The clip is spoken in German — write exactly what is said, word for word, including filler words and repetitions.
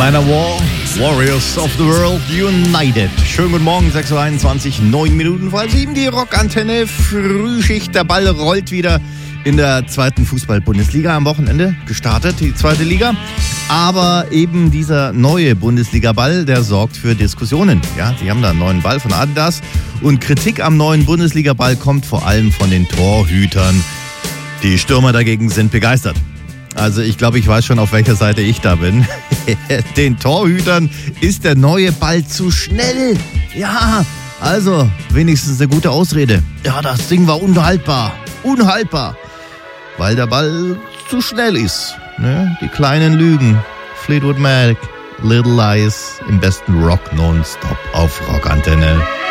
Manowar, Warriors of the World United. Schönen guten Morgen, sechs Uhr einundzwanzig, neun Minuten vor halb sieben, die Rockantenne, Frühschicht, der Ball rollt wieder in der zweiten Fußball-Bundesliga am Wochenende gestartet, die zweite Liga. Aber eben dieser neue Bundesliga-Ball, der sorgt für Diskussionen. Ja, sie haben da einen neuen Ball von Adidas und Kritik am neuen Bundesliga-Ball kommt vor allem von den Torhütern. Die Stürmer dagegen sind begeistert. Also ich glaube, ich weiß schon, auf welcher Seite ich da bin. Den Torhütern ist der neue Ball zu schnell. Ja, also wenigstens eine gute Ausrede. Ja, das Ding war unhaltbar. Unhaltbar. Weil der Ball zu schnell ist. Ne? Die kleinen Lügen. Fleetwood Mac, Little Lies im besten Rock nonstop auf Rockantenne.